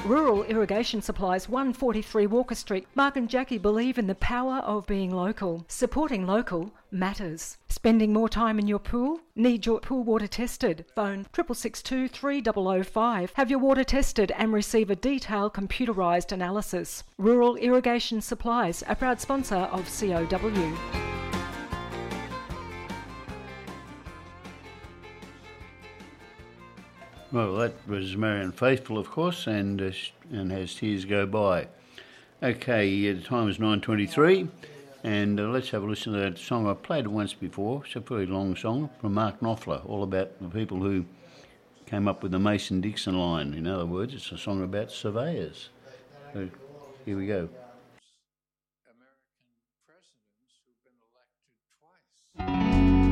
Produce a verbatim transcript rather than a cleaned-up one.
Rural Irrigation Supplies, one forty-three Walker Street. Mark and Jackie believe in the power of being local. Supporting local matters. Spending more time in your pool? Need your pool water tested? Phone six six six two, three zero zero five. Have your water tested and receive a detailed computerised analysis. Rural Irrigation Supplies, a proud sponsor of C O W. Well, that was Marianne Faithfull, of course, and uh, and As Tears Go By. Okay, uh, the time is nine twenty-three, and uh, let's have a listen to that song. I've played it once before. It's a very long song from Mark Knopfler, all about the people who came up with the Mason-Dixon line. In other words, it's a song about surveyors. So here we go.